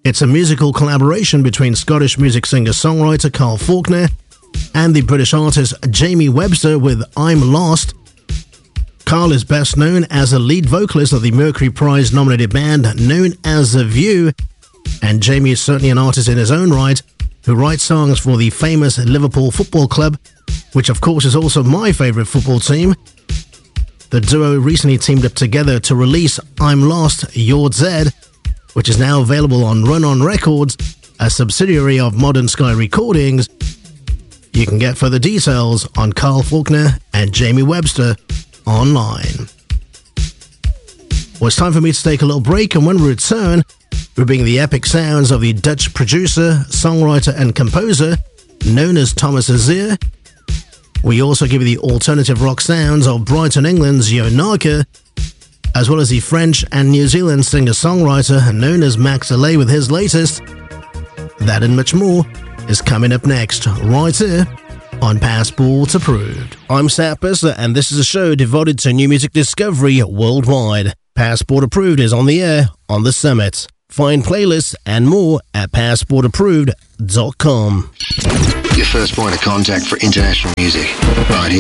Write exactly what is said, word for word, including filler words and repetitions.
It's a musical collaboration between Scottish music singer-songwriter Carl Faulkner and the British artist Jamie Webster with I'm Lost. Carl is best known as a lead vocalist of the Mercury Prize nominated band known as The View, and Jamie is certainly an artist in his own right who writes songs for the famous Liverpool Football Club, which of course is also my favourite football team. The duo recently teamed up together to release I'm Lost, You're Zed, which is now available on Run On Records, a subsidiary of Modern Sky Recordings. You can get further details on Carl Faulkner and Jamie Webster online. Well, it's time for me to take a little break, and when we return, we'll bring the epic sounds of the Dutch producer, songwriter and composer known as Thomas Azier. We also give you the alternative rock sounds of Brighton, England's Jo Narke, as well as the French and New Zealand singer-songwriter known as Max Delay with his latest. That and much more is coming up next, right here on Passport Approved. I'm Sat Besser, and this is a show devoted to new music discovery worldwide. Passport Approved is on the air on the Summit. Find playlists and more at passport approved dot com. Your first point of contact for international music, right here.